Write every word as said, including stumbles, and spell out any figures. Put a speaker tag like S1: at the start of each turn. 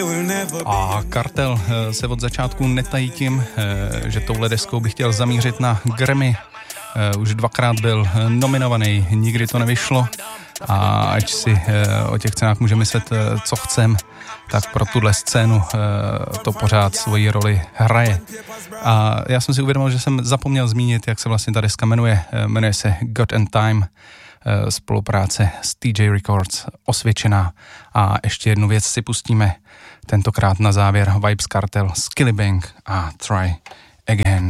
S1: A Kartel se od začátku netají tím, že touhle deskou by chtěl zamířit na Grammy. Už dvakrát byl nominovaný, nikdy to nevyšlo a ať si o těch cenách může myslet, co chcem, tak pro tuhle scénu to pořád svoji roli hraje. A já jsem si uvědomil, že jsem zapomněl zmínit, jak se vlastně ta deska jmenuje. Jmenuje se God and Time, spolupráce s T J Records, osvědčená. A ještě jednu věc si pustíme, tentokrát na závěr Vybz Kartel, Skillibeng a Try Again.